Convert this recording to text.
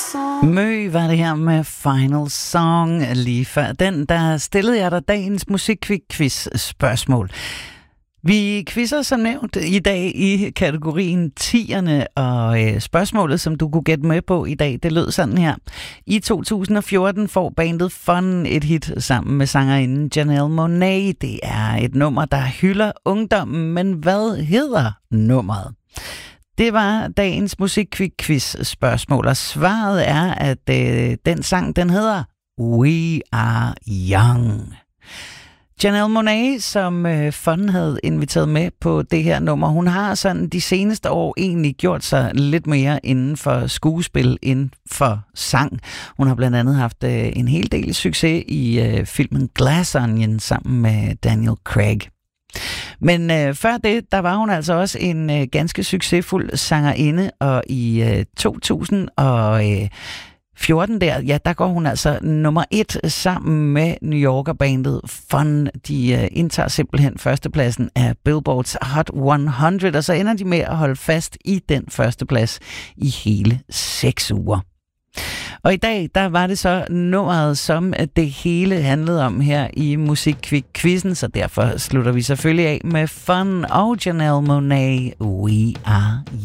Mø var det her med Final Song lige før. Den, der stillede jeg dig dagens musikquiz spørgsmål. Vi quizzer som nævnt i dag i kategorien 10'erne, og spørgsmålet, som du kunne gætte med på i dag, det lød sådan her. I 2014 får bandet Fun et hit sammen med sangerinden Janelle Monáe. Det er et nummer, der hylder ungdommen, men hvad hedder nummeret? Det var dagens musikquiz spørgsmål, og svaret er, at den sang, den hedder We Are Young. Janelle Monáe, som Fun havde inviteret med på det her nummer, hun har sådan de seneste år egentlig gjort sig lidt mere inden for skuespil, inden for sang. Hun har blandt andet haft en hel del succes i filmen Glass Onion sammen med Daniel Craig. Men før det, der var hun altså også en ganske succesfuld sangerinde, og i 2014 der går hun altså nummer 1 sammen med New Yorker-bandet Fun. De indtager simpelthen førstepladsen af Billboards Hot 100, og så ender de med at holde fast i den førsteplads i hele 6 uger. Og i dag, der var det så nummeret, som det hele handlede om her i musikquizzen, så derfor slutter vi selvfølgelig af med Fun og Janelle Monáe, We Are